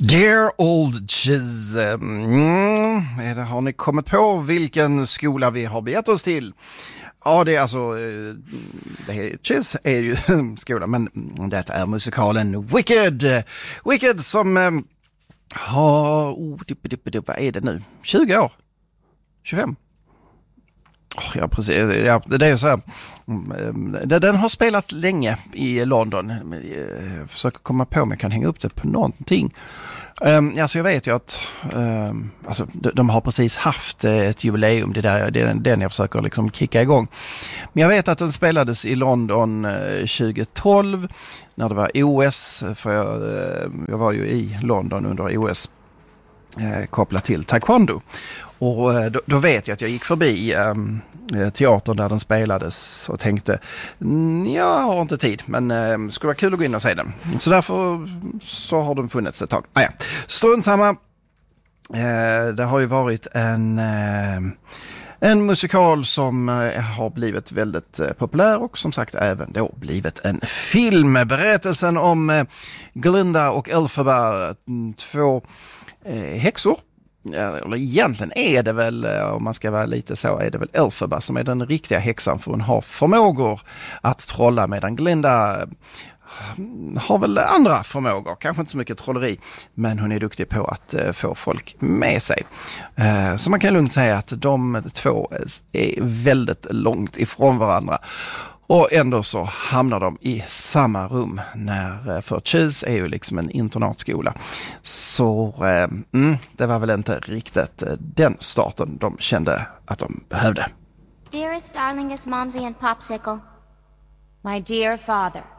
Dear Old Chiz, har ni kommit på vilken skola vi har begett oss till? Ja, det är alltså, Chiz är ju skolan, men detta är musikalen Wicked. Wicked som har, vad är det nu? 20 år? 25? Ja, precis. Ja, det är ju så här. Den har spelat länge i London. Jag försöker komma på om jag kan hänga upp det på någonting. Alltså jag vet ju att alltså, de har precis haft ett jubileum. Det är den jag försöker liksom kicka igång. Men jag vet att den spelades i London 2012 när det var OS. För jag var ju i London under OS kopplat till taekwondo. Och då vet jag att jag gick förbi teatern där den spelades och tänkte, jag har inte tid, men det skulle vara kul att gå in och se den. Så därför så har den funnits ett tag. Strunt samma. Det har ju varit en musikal som har blivit väldigt populär och som sagt även då blivit en film. Berättelsen om Glinda och Elphaba, två häxor. Eller egentligen är det väl, om man ska vara lite så, är det väl Elphaba som är den riktiga häxan, för hon har förmågor att trolla, medan Glinda har väl andra förmågor, kanske inte så mycket trolleri, men hon är duktig på att få folk med sig. Så man kan lugnt säga att de två är väldigt långt ifrån varandra. Och ändå så hamnar de i samma rum, för Chiz är ju liksom en internatskola. Så det var väl inte riktigt den starten de kände att de behövde. Dearest, darlingest Momsy and Popsicle. My dear father,